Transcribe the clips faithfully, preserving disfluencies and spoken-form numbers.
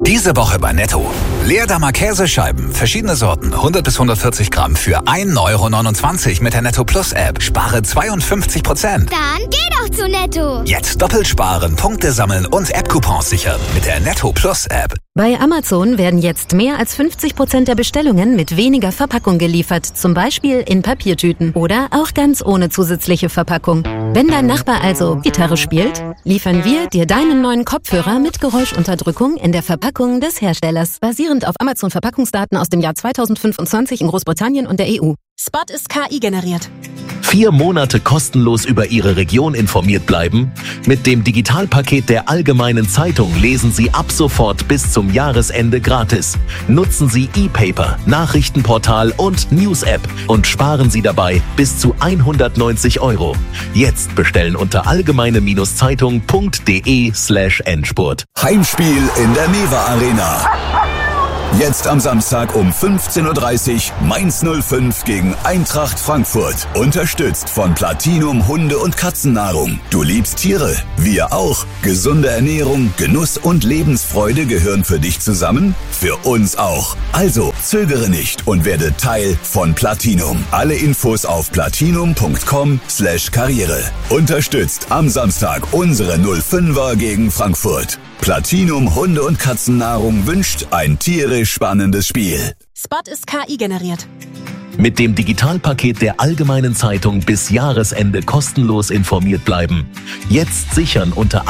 Diese Woche bei Netto. Leerdammer Käsescheiben, verschiedene Sorten, hundert bis hundertvierzig Gramm für ein Euro neunundzwanzig mit der Netto Plus App. Spare zweiundfünfzig Prozent. Dann geh doch zu Netto. Jetzt doppelt sparen, Punkte sammeln und App-Coupons sichern mit der Netto Plus App. Bei Amazon werden jetzt mehr als fünfzig Prozent der Bestellungen mit weniger Verpackung geliefert. Zum Beispiel in Papiertüten oder auch ganz ohne zusätzliche Verpackung. Wenn dein Nachbar also Gitarre spielt, liefern wir dir deinen neuen Kopfhörer mit Geräuschunterdrückung in der Verpackung des Herstellers. Basierend auf Amazon-Verpackungsdaten aus dem Jahr zweitausendfünfundzwanzig in Großbritannien und der E U. Spot ist K I generiert. Vier Monate kostenlos über Ihre Region informiert bleiben? Mit dem Digitalpaket der Allgemeinen Zeitung lesen Sie ab sofort bis zum Jahresende gratis. Nutzen Sie E-Paper, Nachrichtenportal und News-App und sparen Sie dabei bis zu hundertneunzig Euro. Jetzt bestellen unter allgemeine-zeitung.de slash Endspurt. Heimspiel in der Mewa Arena. Jetzt am Samstag um fünfzehn Uhr dreißig Mainz null fünf gegen Eintracht Frankfurt. Unterstützt von Platinum Hunde- und Katzennahrung. Du liebst Tiere, wir auch. Gesunde Ernährung, Genuss und Lebensfreude gehören für dich zusammen? Für uns auch. Also zögere nicht und werde Teil von Platinum. Alle Infos auf platinum.com slash Karriere. Unterstützt am Samstag unsere null fünfer gegen Frankfurt. Platinum Hunde- und Katzennahrung wünscht ein tierisch spannendes Spiel. Spot ist K I generiert. Mit dem Digitalpaket der Allgemeinen Zeitung bis Jahresende kostenlos informiert bleiben. Jetzt sichern unter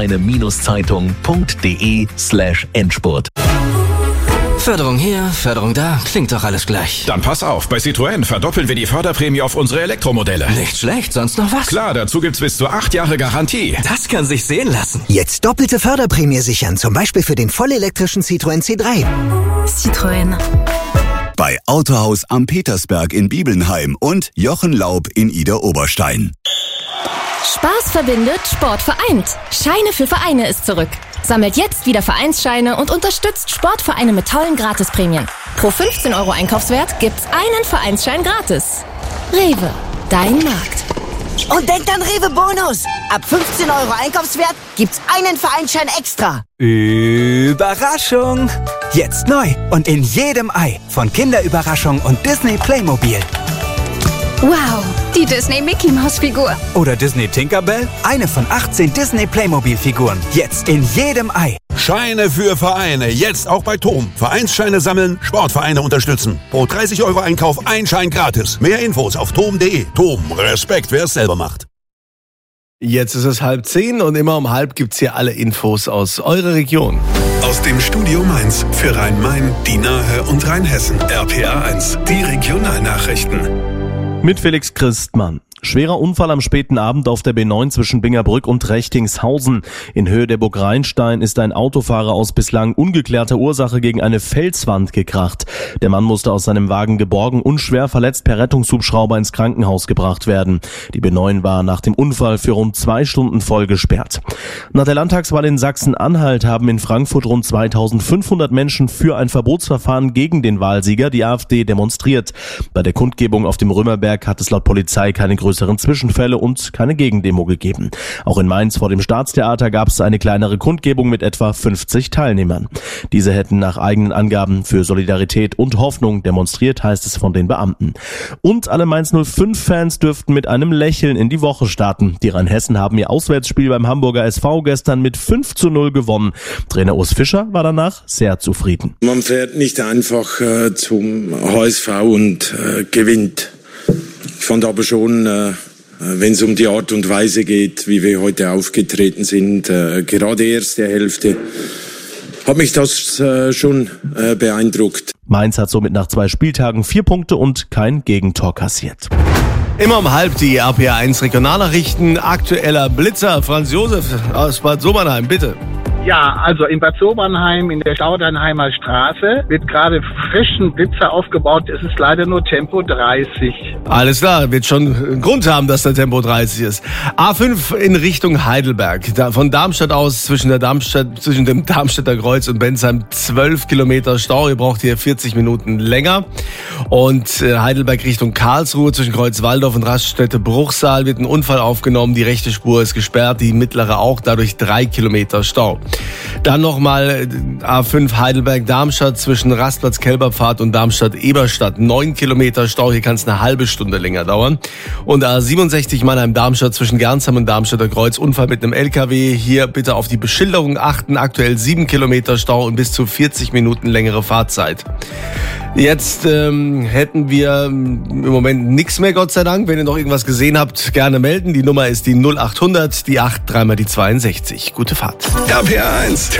allgemeine-zeitung.de slash Endspurt. Förderung hier, Förderung da, klingt doch alles gleich. Dann pass auf, bei Citroën verdoppeln wir die Förderprämie auf unsere Elektromodelle. Nicht schlecht, sonst noch was? Klar, dazu gibt's bis zu acht Jahre Garantie. Das kann sich sehen lassen. Jetzt doppelte Förderprämie sichern, zum Beispiel für den vollelektrischen Citroën C drei. Citroën. Bei Autohaus am Petersberg in Bibelnheim und Jochen Laub in Idar-Oberstein. Spaß verbindet, Sport vereint. Scheine für Vereine ist zurück. Sammelt jetzt wieder Vereinsscheine und unterstützt Sportvereine mit tollen Gratisprämien. Pro fünfzehn Euro Einkaufswert gibt's einen Vereinsschein gratis. Rewe, dein Markt. Und denkt an Rewe Bonus. Ab fünfzehn Euro Einkaufswert gibt's einen Vereinsschein extra. Überraschung! Jetzt neu und in jedem Ei von Kinderüberraschung und Disney Playmobil. Wow, die Disney Mickey Maus Figur. Oder Disney Tinkerbell? Eine von achtzehn Disney Playmobil Figuren. Jetzt in jedem Ei. Scheine für Vereine. Jetzt auch bei Tom. Vereinsscheine sammeln, Sportvereine unterstützen. Pro dreißig Euro Einkauf ein Schein gratis. Mehr Infos auf tom punkt de. Tom, Respekt, wer es selber macht. Jetzt ist es halb zehn und immer um halb gibt's hier alle Infos aus eurer Region. Aus dem Studio Mainz für Rhein-Main, die Nahe und Rheinhessen. R P A eins, die Regionalnachrichten. Mit Felix Christmann. Schwerer Unfall am späten Abend auf der B neun zwischen Bingerbrück und Rechtingshausen. In Höhe der Burg Rheinstein ist ein Autofahrer aus bislang ungeklärter Ursache gegen eine Felswand gekracht. Der Mann musste aus seinem Wagen geborgen und schwer verletzt per Rettungshubschrauber ins Krankenhaus gebracht werden. Die B neun war nach dem Unfall für rund zwei Stunden voll gesperrt. Nach der Landtagswahl in Sachsen-Anhalt haben in Frankfurt rund zweitausendfünfhundert Menschen für ein Verbotsverfahren gegen den Wahlsieger, die AfD, demonstriert. Bei der Kundgebung auf dem Römerberg hat es laut Polizei keine größeren Zwischenfälle und keine Gegendemo gegeben. Auch in Mainz vor dem Staatstheater gab es eine kleinere Kundgebung mit etwa fünfzig Teilnehmern. Diese hätten nach eigenen Angaben für Solidarität und Hoffnung demonstriert, heißt es von den Beamten. Und alle Mainz null fünf Fans dürften mit einem Lächeln in die Woche starten. Die Rheinhessen haben ihr Auswärtsspiel beim Hamburger S V gestern mit fünf zu null gewonnen. Trainer Urs Fischer war danach sehr zufrieden. Man fährt nicht einfach äh, zum H S V und äh, gewinnt. Ich fand aber schon, äh, wenn es um die Art und Weise geht, wie wir heute aufgetreten sind, äh, gerade erste Hälfte, hat mich das äh, schon äh, beeindruckt. Mainz hat somit nach zwei Spieltagen vier Punkte und kein Gegentor kassiert. Immer um halb die R P A eins Regionalnachrichten. Aktueller Blitzer, Franz Josef aus Bad Sobernheim, bitte. Ja, also in Bad Sobernheim in der Staudernheimer Straße wird gerade frischen Blitzer aufgebaut. Es ist leider nur Tempo dreißig. Alles klar, wird schon einen Grund haben, dass der Tempo dreißig ist. A fünf in Richtung Heidelberg. Da, von Darmstadt aus zwischen, der Darmstadt, zwischen dem Darmstädter Kreuz und Bensheim zwölf Kilometer Stau. Ihr braucht hier vierzig Minuten länger. Und äh, Heidelberg Richtung Karlsruhe zwischen Kreuzwaldorf und Raststätte Bruchsal wird ein Unfall aufgenommen. Die rechte Spur ist gesperrt, die mittlere auch, dadurch drei Kilometer Stau. Dann nochmal A fünf Heidelberg-Darmstadt zwischen Rastplatz-Kelberpfad und Darmstadt-Eberstadt. Neun Kilometer Stau, hier kann es eine halbe Stunde länger dauern. Und A siebenundsechzig Mannheim-Darmstadt zwischen Gernsheim und Darmstädter Kreuz. Unfall mit einem L K W. Hier bitte auf die Beschilderung achten. Aktuell sieben Kilometer Stau und bis zu vierzig Minuten längere Fahrzeit. Jetzt ähm, hätten wir im Moment nichts mehr, Gott sei Dank. Wenn ihr noch irgendwas gesehen habt, gerne melden. Die Nummer ist die null acht hundert, die acht, dreimal die zweiundsechzig. Gute Fahrt. R P R eins